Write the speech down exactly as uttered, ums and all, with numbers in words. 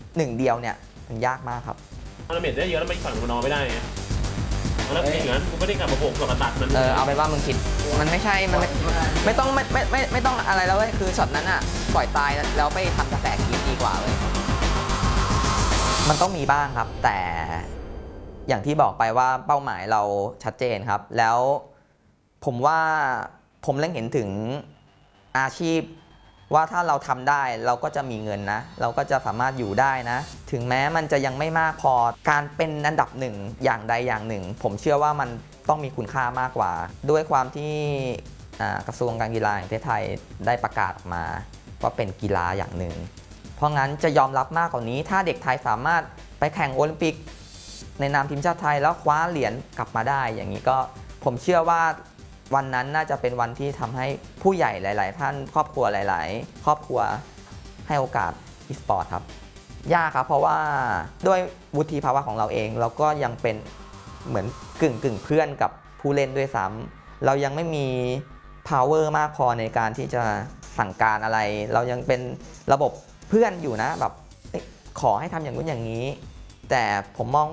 หนึ่งเดียวเนี่ยมันยากมากครับดาเมจได้เยอะแล้วไม่ฝั่งมันนอนไม่ได้ไงแล้วอย่างนั้นกูไม่ได้กลับมาโผล่กลับมาตัดมันเออเอาไปว่ามึงคิดมันไม่ใช่มันไม่ไม่ต้องไม่ไม่ไม่ไม่ต้องอะไรแล้วเว้ยคือช็อตนั้นอ่ะปล่อยตายแล้วไปทำกระแสคิดดีกว่าเลยมันต้องมีบ้างครับแต่อย่างที่บอกไปว่าเป้าหมายเราชัดเจนครับแล้วผมว่าผมเล็งเห็นถึงอาชีพว่าถ้าเราทำได้เราก็จะมีเงินนะเราก็จะสามารถอยู่ได้นะถึงแม้มันจะยังไม่มากพอการเป็นอันดับหนึ่งอย่างใดอย่างหนึ่งผมเชื่อว่ามันต้องมีคุณค่ามากกว่าด้วยความที่กระทรวงการกีฬาแห่งประเทศไทยได้ประกาศออกมาว่าเป็นกีฬาอย่างหนึ่งเพราะงั้นจะยอมรับมากกว่านี้ถ้าเด็กไทยสามารถไปแข่งโอลิมปิกในนามทีมชาติไทยแล้วคว้าเหรียญกลับมาได้อย่างนี้ก็ผมเชื่อว่าวันนั้นน่าจะเป็นวันที่ทำให้ผู้ใหญ่หลายๆท่านครอบครัวหลายๆครอบครัวให้โอกาสอีสปอร์ตครับยากครับเพราะว่าด้วยวุฒิภาวะของเราเองเราก็ยังเป็นเหมือนกึ่งกึ่งเพื่อนกับผู้เล่นด้วยซ้ำเรายังไม่มี power มากพอในการที่จะสั่งการอะไรเรายังเป็นระบบเพื่อนอยู่นะแบบขอให้ทำอย่างนู้นอย่างนี้แต่ผมมอง